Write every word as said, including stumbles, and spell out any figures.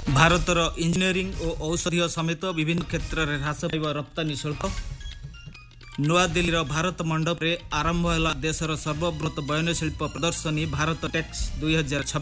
ଭାରତର ଇଞ୍ଜିନିୟରିଂ ଓ ଔଷଧୀୟ ସମେତ ବିଭିନ୍ନ କ୍ଷେତ୍ରରେ ହ୍ରାସ ପାଇବା ରପ୍ତାନି ଶୁଳ୍କ। ନୂଆଦିଲ୍ଲୀର ଭାରତ ମଣ୍ଡପରେ ଆରମ୍ଭ ହେଲା ଦେଶର ସର୍ବବୃହତ ବୟନଶିଳ୍ପ ପ୍ରଦର୍ଶନୀ ଭାରତ ଟେକ୍ସ ଦୁଇ ହଜାର ଛବିଶ।